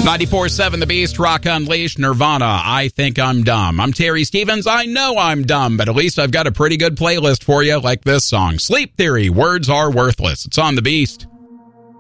94.7 The Beast, Rock Unleashed, Nirvana, I Think I'm Dumb. I'm Terry Stevens. I know I'm dumb, but at least I've got a pretty good playlist for you, like this song. Sleep Theory, Words Are Worthless. It's on The Beast.